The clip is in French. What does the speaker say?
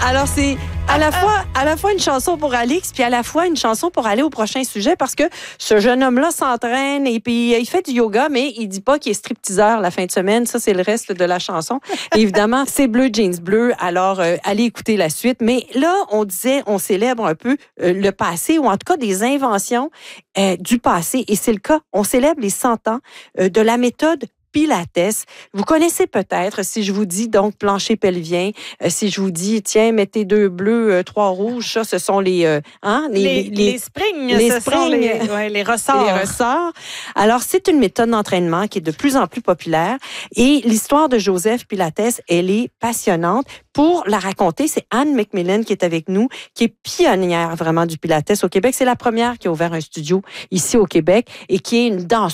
Alors, c'est à la fois une chanson pour Alix, puis à la fois une chanson pour aller au prochain sujet, parce que ce jeune homme-là s'entraîne et puis il fait du yoga, mais il dit pas qu'il est stripteaseur la fin de semaine. Ça, c'est le reste de la chanson. Évidemment, c'est Bleu Jeans Bleu. Alors, allez écouter la suite. Mais là, on célèbre un peu le passé, ou en tout cas des inventions du passé. Et c'est le cas. On célèbre les 100 ans de la méthode Pilates. Vous connaissez peut-être, si je vous dis donc plancher pelvien, si je vous dis, tiens, mettez 2 bleus, 3 rouges, ça, ce sont les springs. Les springs. Les ressorts. Les ressorts. Alors, c'est une méthode d'entraînement qui est de plus en plus populaire et l'histoire de Joseph Pilates, elle est passionnante. Pour la raconter, c'est Anne McMillan qui est avec nous, qui est pionnière vraiment du Pilates au Québec. C'est la première qui a ouvert un studio ici au Québec et qui est une danseuse